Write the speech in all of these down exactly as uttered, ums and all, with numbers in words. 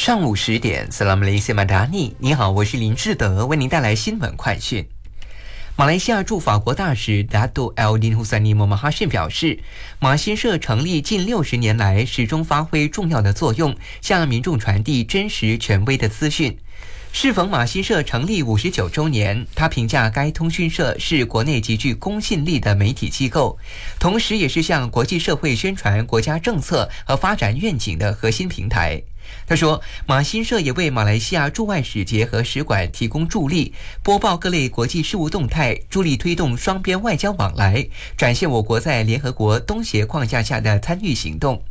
上午十点 Salam Malaysia Madani， 你好，我是林志德，为您带来新闻快讯。马来西亚驻法国大使 Dato' Eldin Hussaini Mohamad Hashim 表示，马新社成立近六十年来，始终发挥重要的作用，向民众传递真实权威的资讯。适逢马新社成立五十九周年，他评价该通讯社是国内极具公信力的媒体机构，同时也是向国际社会宣传国家政策和发展愿景的核心平台。他说，马新社也为马来西亚驻外使节和使馆提供助力，播报各类国际事务动态，助力推动双边外交往来，展现我国在联合国东协框架下的参与行动。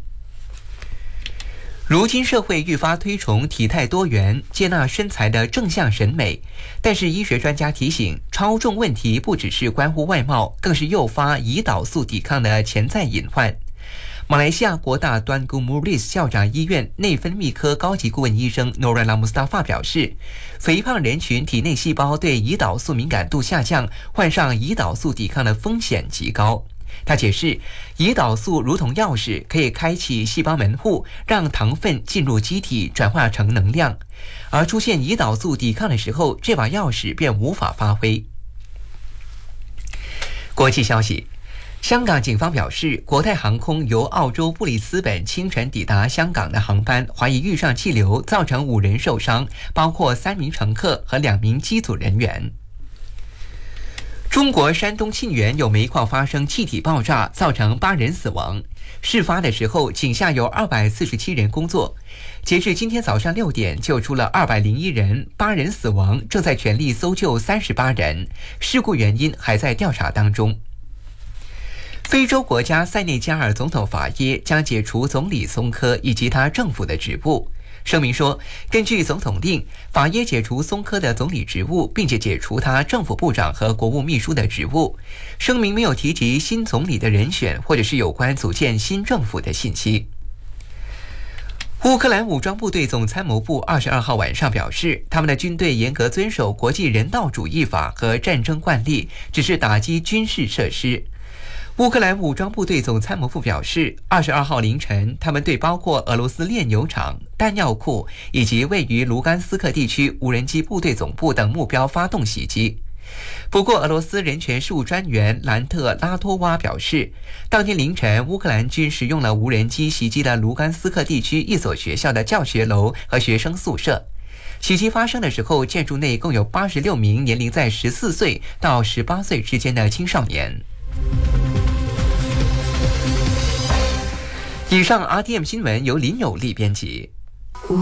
如今社会愈发推崇体态多元，接纳身材的正向审美，但是医学专家提醒，超重问题不只是关乎外貌，更是诱发胰岛素抵抗的潜在隐患。马来西亚国大端古穆里斯校长医院内分泌科高级顾问医生 Norella Mustafa 表示，肥胖人群体内细胞对胰岛素敏感度下降，患上胰岛素抵抗的风险极高。他解释，胰岛素如同钥匙，可以开启细胞门户，让糖分进入机体转化成能量，而出现胰岛素抵抗的时候，这把钥匙便无法发挥。国际消息，香港警方表示，国泰航空由澳洲布里斯本清晨抵达香港的航班怀疑遇上气流，造成五人受伤，包括三名乘客和两名机组人员。中国山东沁源有煤矿发生气体爆炸，造成八人死亡。事发的时候，井下有二百四十七人工作。截至今天早上六点，救出了二百零一人，八人死亡，正在全力搜救三十八人。事故原因还在调查当中。非洲国家塞内加尔总统法耶将解除总理松科以及他政府的职务。声明说，根据总统令，法耶解除松科的总理职务，并且解除他政府部长和国务秘书的职务。声明没有提及新总理的人选，或者是有关组建新政府的信息。乌克兰武装部队总参谋部二十二号晚上表示，他们的军队严格遵守国际人道主义法和战争惯例，只是打击军事设施。乌克兰武装部队总参谋部表示，二十二号凌晨，他们对包括俄罗斯炼油厂、弹药库以及位于卢甘斯克地区无人机部队总部等目标发动袭击。不过，俄罗斯人权事务专员兰特拉托娃表示，当天凌晨，乌克兰军使用了无人机袭击了卢甘斯克地区一所学校的教学楼和学生宿舍。袭击发生的时候，建筑内共有八十六名年龄在十四岁到十八岁之间的青少年。以上 R T M 新闻由林有利编辑。